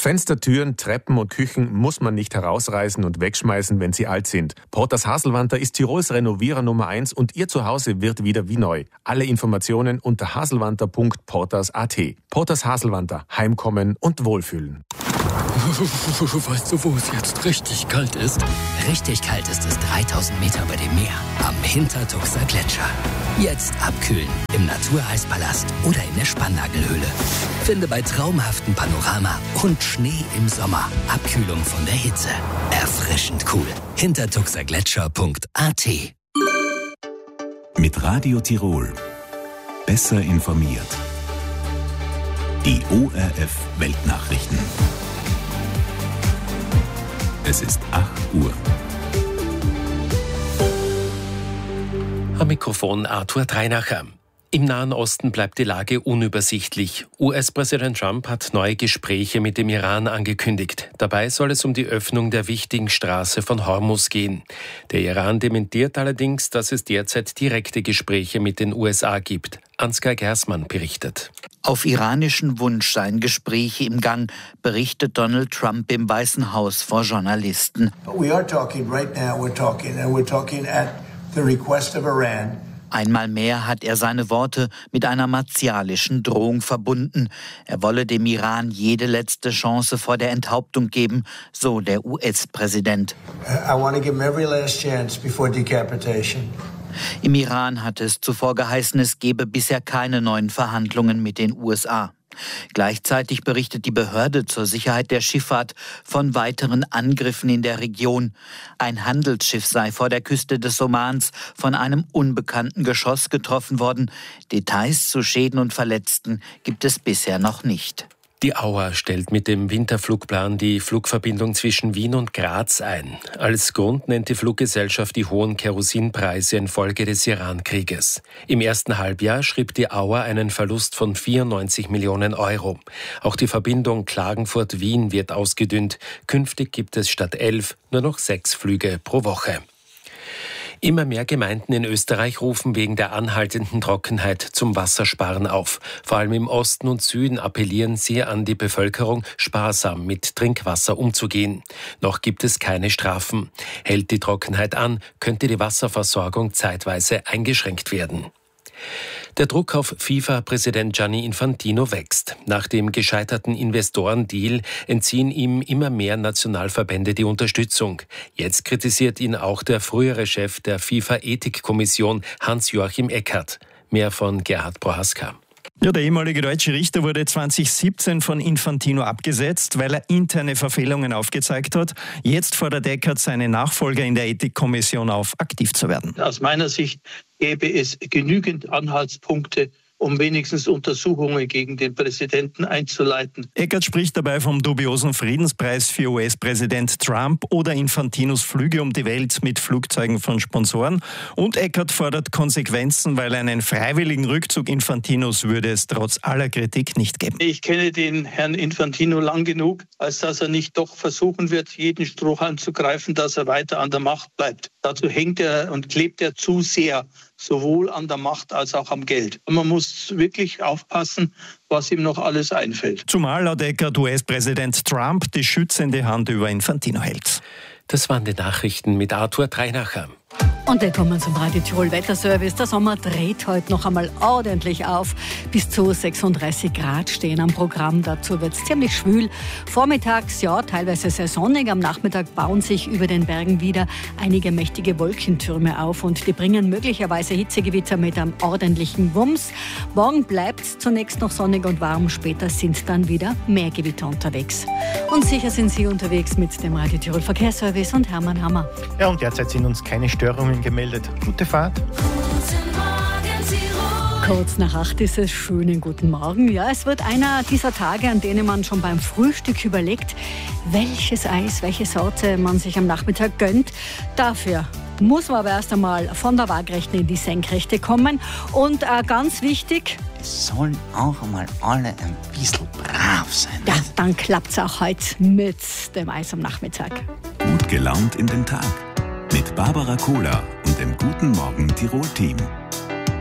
Fenster, Türen, Treppen und Küchen muss man nicht herausreißen und wegschmeißen, wenn sie alt sind. Porters Haselwanter ist Tirols Renovierer Nummer 1 und Ihr Zuhause wird wieder wie neu. Alle Informationen unter haselwanter.porters.at. Porters Haselwanter. Heimkommen und Wohlfühlen. Weißt du, wo es jetzt richtig kalt ist? Richtig kalt ist es 3000 Meter über dem Meer, am Hintertuxer Gletscher. Jetzt abkühlen im Natureeispalast oder in der Spannagelhöhle. Finde bei traumhaftem Panorama und Schnee im Sommer Abkühlung von der Hitze. Erfrischend cool. Hintertuxergletscher.at. Mit Radio Tirol. Besser informiert. Die ORF Weltnachrichten. Es ist 8 Uhr. Am Mikrofon Arthur Dreinacher. Im Nahen Osten bleibt die Lage unübersichtlich. US-Präsident Trump hat neue Gespräche mit dem Iran angekündigt. Dabei soll es um die Öffnung der wichtigen Straße von Hormuz gehen. Der Iran dementiert allerdings, dass es derzeit direkte Gespräche mit den USA gibt. Ansgar Gersmann berichtet. Auf iranischen Wunsch seien Gespräche im Gang, berichtet Donald Trump im Weißen Haus vor Journalisten. We are talking right now. We're talking at the request of Iran. Einmal mehr hat er seine Worte mit einer martialischen Drohung verbunden. Er wolle dem Iran jede letzte Chance vor der Enthauptung geben, so der US-Präsident. I want to give him every last chance before decapitation. Im Iran hat es zuvor geheißen, es gebe bisher keine neuen Verhandlungen mit den USA. Gleichzeitig berichtet die Behörde zur Sicherheit der Schifffahrt von weiteren Angriffen in der Region. Ein Handelsschiff sei vor der Küste des Omans von einem unbekannten Geschoss getroffen worden. Details zu Schäden und Verletzten gibt es bisher noch nicht. Die Auer stellt mit dem Winterflugplan die Flugverbindung zwischen Wien und Graz ein. Als Grund nennt die Fluggesellschaft die hohen Kerosinpreise infolge des Iran-Krieges. Im ersten Halbjahr schrieb die Auer einen Verlust von 94 Millionen Euro. Auch die Verbindung Klagenfurt-Wien wird ausgedünnt. Künftig gibt es statt 11 nur noch 6 Flüge pro Woche. Immer mehr Gemeinden in Österreich rufen wegen der anhaltenden Trockenheit zum Wassersparen auf. Vor allem im Osten und Süden appellieren sie an die Bevölkerung, sparsam mit Trinkwasser umzugehen. Noch gibt es keine Strafen. Hält die Trockenheit an, könnte die Wasserversorgung zeitweise eingeschränkt werden. Der Druck auf FIFA-Präsident Gianni Infantino wächst. Nach dem gescheiterten Investorendeal entziehen ihm immer mehr Nationalverbände die Unterstützung. Jetzt kritisiert ihn auch der frühere Chef der FIFA-Ethikkommission Hans-Joachim Eckert. Mehr von Gerhard Prohaska. Ja, der ehemalige deutsche Richter wurde 2017 von Infantino abgesetzt, weil er interne Verfehlungen aufgezeigt hat. Jetzt fordert Eckert seine Nachfolger in der Ethikkommission auf, aktiv zu werden. Aus meiner Sicht gäbe es genügend Anhaltspunkte, um wenigstens Untersuchungen gegen den Präsidenten einzuleiten. Eckert spricht dabei vom dubiosen Friedenspreis für US-Präsident Trump oder Infantinos Flüge um die Welt mit Flugzeugen von Sponsoren. Und Eckert fordert Konsequenzen, weil einen freiwilligen Rückzug Infantinos würde es trotz aller Kritik nicht geben. Ich kenne den Herrn Infantino lang genug, als dass er nicht doch versuchen wird, jeden Strohhalm zu greifen, dass er weiter an der Macht bleibt. Dazu hängt er und klebt er zu sehr, sowohl an der Macht als auch am Geld. Und man muss wirklich aufpassen, was ihm noch alles einfällt. Zumal laut Eckert US-Präsident Trump die schützende Hand über Infantino hält. Das waren die Nachrichten mit Arthur Dreinacher. Und willkommen zum Radio Tirol Wetterservice. Der Sommer dreht heute noch einmal ordentlich auf. Bis zu 36 Grad stehen am Programm. Dazu wird es ziemlich schwül. Vormittags, ja, teilweise sehr sonnig. Am Nachmittag bauen sich über den Bergen wieder einige mächtige Wolkentürme auf und die bringen möglicherweise Hitzegewitter mit einem ordentlichen Wumms. Morgen bleibt es zunächst noch sonnig und warm. Später sind dann wieder mehr Gewitter unterwegs. Und sicher sind Sie unterwegs mit dem Radio Tirol Verkehrsservice und Hermann Hammer. Ja, und derzeit sind uns keine Störungen gemeldet. Gute Fahrt. Kurz nach 8 ist es. Schönen guten Morgen. Ja, es wird einer dieser Tage, an denen man schon beim Frühstück überlegt, welches Eis, welche Sorte man sich am Nachmittag gönnt. Dafür muss man aber erst einmal von der Waagrechten in die Senkrechte kommen. Und ganz wichtig, es sollen auch einmal alle ein bisschen brav sein. Ja, dann klappt es auch heute mit dem Eis am Nachmittag. Gut gelaunt in den Tag. Mit Barbara Kohler und dem Guten Morgen Tirol-Team.